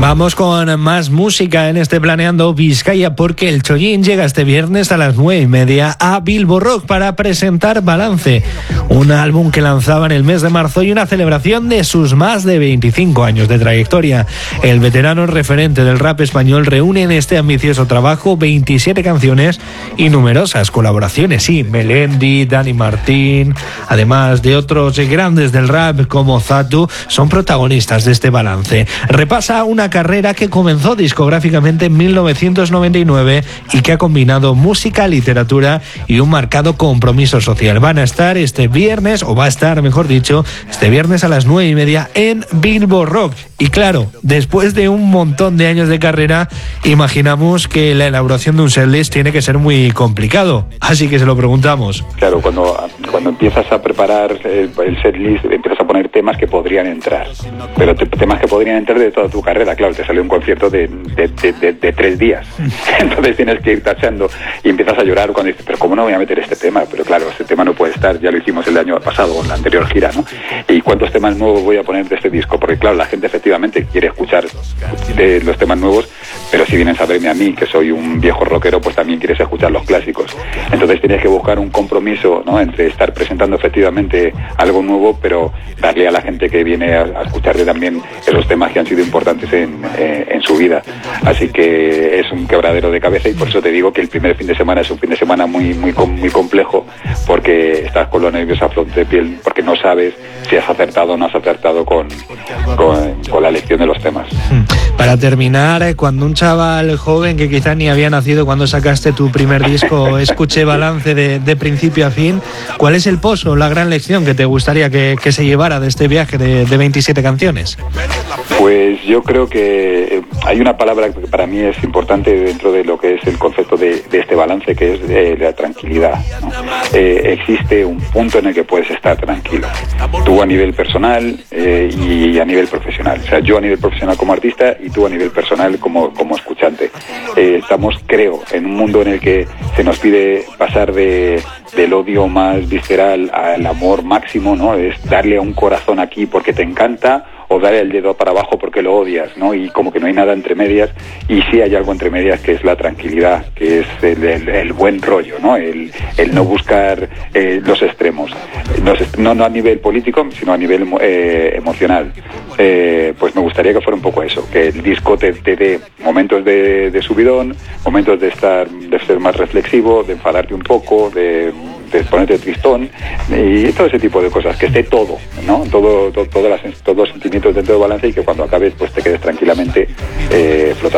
Vamos con más música en este Planeando Vizcaya, porque el Chollín llega este viernes a las 9:30 a Bilbo Rock para presentar Balance, un álbum que lanzaba en el mes de marzo y una celebración de sus más de 25 años de trayectoria. El veterano referente del rap español reúne en este ambicioso trabajo 27 canciones y numerosas colaboraciones. Sí, Melendi, Dani Martín, además de otros grandes del rap como Zatu, son protagonistas de este Balance. Repasa una carrera que comenzó discográficamente en 1999 y que ha combinado música, literatura y un marcado compromiso social. Van a estar este viernes, o va a estar, mejor dicho, este viernes a las 9:30 en Bilbo Rock. Y claro, después de un montón de años de carrera, imaginamos que la elaboración de un setlist tiene que ser muy complicado. Así que se lo preguntamos. Claro, cuando empiezas a preparar el setlist, empiezas a poner temas que podrían entrar. Pero temas que podrían entrar de toda tu carrera. Claro, te sale un concierto de 3 días. Entonces tienes que ir tachando y empiezas a llorar cuando dices, pero ¿cómo no voy a meter este tema? Pero claro, este tema no puede estar, ya lo hicimos el año pasado, en la anterior gira, ¿no? ¿Y cuántos temas nuevos voy a poner de este disco? Porque claro, la gente efectivamente quiere escuchar de los temas nuevos, pero si vienes a verme a mí, que soy un viejo rockero, pues también quieres escuchar los clásicos. Entonces tienes que buscar un compromiso, ¿no?, entre estar presentando efectivamente algo nuevo, pero darle a la gente que viene a escucharte también esos temas que han sido importantes en su vida. Así que es un quebradero de cabeza, y por eso te digo que el primer fin de semana es un fin de semana muy complejo, porque estás con los nervios a flor de piel, porque no sabes si has acertado o no has acertado con la elección de los temas. Para terminar, cuando un chaval joven que quizá ni había nacido cuando sacaste tu primer disco escuche Balance de principio a fin, ¿cuál es el pozo, la gran lección que te gustaría que se llevara de este viaje de 27 canciones? Pues yo creo que hay una palabra que para mí es importante dentro de lo que es el concepto de este balance, que es la tranquilidad, ¿no? Existe un punto en el que puedes estar tranquilo, tú a nivel personal y a nivel profesional. O sea, yo a nivel profesional como artista y tú a nivel personal como escuchante. Estamos, creo, en un mundo en el que se nos pide pasar del odio más visceral al amor máximo, ¿no? Es darle a un corazón aquí porque te encanta, o darle el dedo para abajo porque lo odias, ¿no? Y como que no hay nada entre medias, y sí hay algo entre medias, que es la tranquilidad, que es el buen rollo, ¿no? El no buscar los extremos, no a nivel político, sino a nivel emocional. Pues me gustaría que fuera un poco eso, que el disco te dé momentos de subidón, momentos de ser más reflexivo, de enfadarte un poco, de ponerte tristón, y todo ese tipo de cosas, que esté todo, ¿no? Todos los sentimientos dentro de Balance, y que cuando acabes pues te quedes tranquilamente flotando.